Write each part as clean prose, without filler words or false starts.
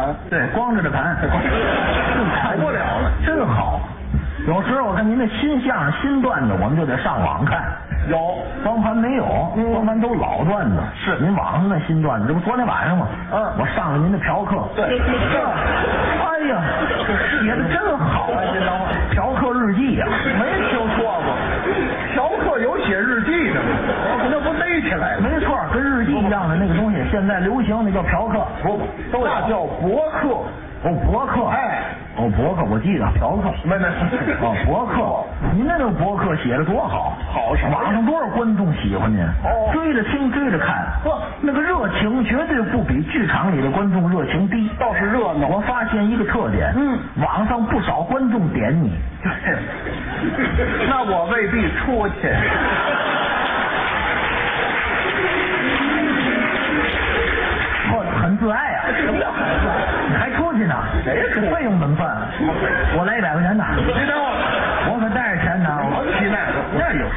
盘， 对，光着的盘， 好不了了， 真好。有时候我看您的新相声、新段子，我们就得上网看。 有光盘没有，光盘都老段子。 是您网上那新段子，这不昨天晚上吗？我上了您的嫖客。 对， 哎呀，写的真好啊！这等会儿嫖客日记呀， 没听说过，嫖客有写日记的吗？我可能不逮起来了。 没错，跟日记一样的那个东西，现在流行那叫嫖客。 不，那叫博客。 哦，博客， 哎， 哦，博客，我记得嫖客， 没， 哦，博客，您那个博客写的多好， 好什么？ 网上多少观众喜欢您，追着听，追着看，那个热情绝对不比剧场里的观众热情低， 倒是热闹。 我发现一个特点，网上不少观众点你， 那我未必出去。 很自爱啊！ 什么叫很自爱？ 你还出去呢？ 谁出？ 费用怎么算？我来100块钱的。 你等会儿， 我可带着钱呢。 我去那有。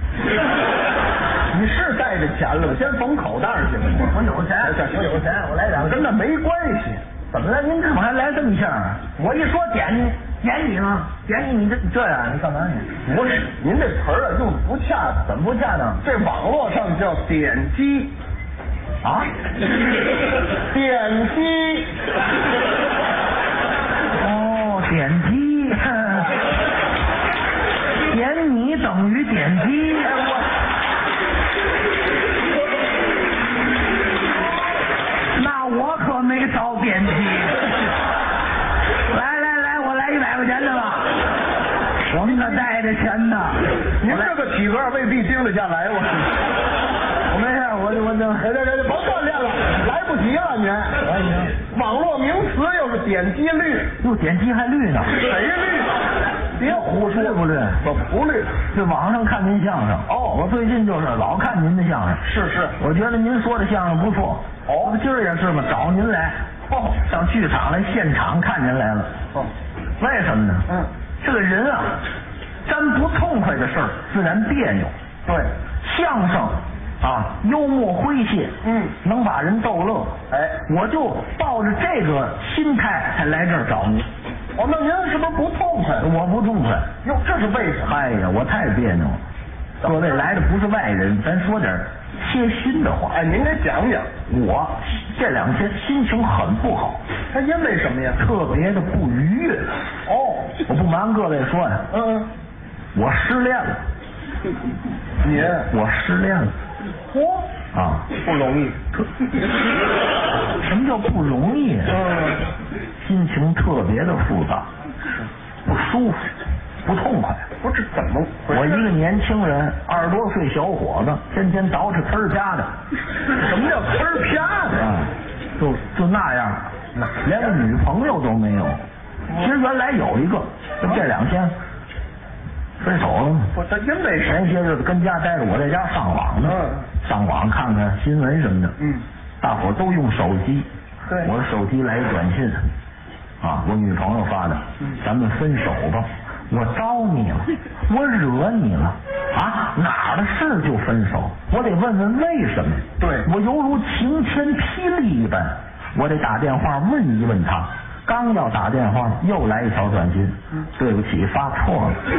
你是带着钱了，先缝口袋去了。 我有钱，我有钱，我来2个， 跟那没关系。 怎么了？您怎么还来这么一下啊？我一说点你了，点你这样，你干嘛你？ 不是，您这词儿用不恰当。 怎么不恰当？ 这网络上叫点击。 啊？ 点击。 哦，点击。点你等于点击。那我可没少点击。来，我来100块钱的吧。我们可带着钱呢。 您这个体格未必盯得下来我没事，我这甭锻炼了，来不及了您。网络名词又是点击率， 又点击还绿呢？ 谁绿？别胡说， 不绿？ 不绿。 这网上看您相声我最近就是老看您的相声。 是， 我觉得您说的相声不错。今儿也是嘛，找您来。上剧场来现场看您来了。为什么呢？这个人啊，沾不痛快的事儿自然别扭。 对， 相声幽默诙谐，能把人逗乐。我就抱着这个心态才来这儿找您。 那您是不是不痛快？ 我不痛快。 哟，这是为什么？ 哎呀，我太别扭了。各位来的不是外人，咱说点贴心的话。 您给讲讲。 我这2天心情很不好。 因为什么呀？ 特别的不愉悦。我不瞒各位说呀，我失恋了。我失恋了。 不容易。 什么叫不容易？心情特别的复杂，不舒服，不痛快。 不是怎么回事？ 我一个年轻人，20多岁小伙子，天天捯饬呲儿啪的。 什么叫呲儿啪的？ 就那样，连个女朋友都没有。其实原来有一个，这2天分手了吗？ 他因为前些日子跟家待着，我在家上网呢，上网看看新闻什么的。大伙都用手机。 对， 我的手机来一短信，我女朋友发的，咱们分手吧。我招你了，我惹你了哪儿的事就分手？我得问问为什么。 对， 我犹如晴天霹雳一般，我得打电话问一问他。刚要打电话，又来一条短信，对不起，发错了。